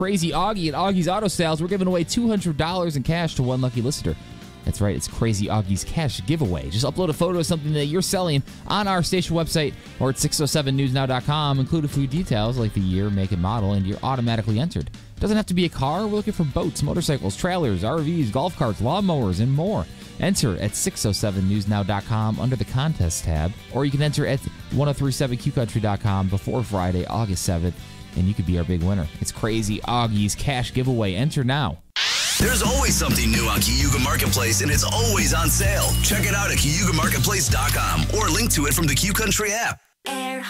Crazy Augie at Augie's Auto Sales. We're giving away $200 in cash to one lucky listener. That's right, it's Crazy Augie's cash giveaway. Just upload a photo of something that you're selling on our station website or at 607newsnow.com. Include a few details like the year, make, and model, and you're automatically entered. Doesn't have to be a car. We're looking for boats, motorcycles, trailers, RVs, golf carts, lawnmowers, and more. Enter at 607newsnow.com under the contest tab, or you can enter at 1037qcountry.com before Friday, August 7th, and you could be our big winner. It's Crazy Augie's cash giveaway. Enter now. There's always something new on Cayuga Marketplace, and it's always on sale. Check it out at CayugaMarketplace.com or link to it from the Q Country app.